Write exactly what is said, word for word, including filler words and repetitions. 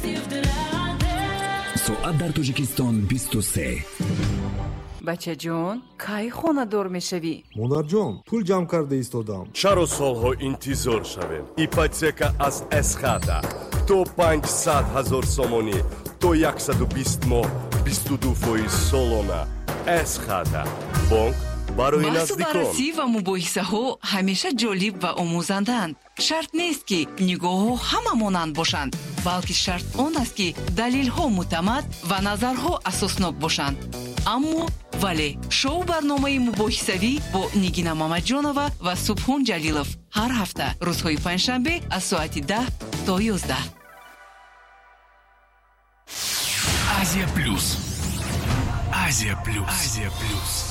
соат дар тоҷикистон бисту се. бача ҷон, кай хонадор мешавӣ? монарҷон, пул ҷамъ карда истодам. чаро солҳо интизор шавем? ипотека аз эсхата то панҷсад ҳазор сомонӣ то яксаду бист моҳ бисту ду фоиз солона. эсхата бонк барои баҳсу наздикон. баррасӣ ва мубоҳисаҳо ҳамеша ҷолиб ва омӯзанданд. шарт нест ки нигоҳҳо ҳама монанд бошанд, балки шарт он аст ки далелҳо муътамад ва назарҳо асоснок бошанд. аммо вале шоу барномаи мубоҳисавӣ бо Нигина Мамаҷонова ва Субҳон Ҷалилов ҳар ҳафта рӯзҳои панҷшанбе аз соати даҳ то ёздаҳ. Азия плюс. Азия плюс. Азия плюс.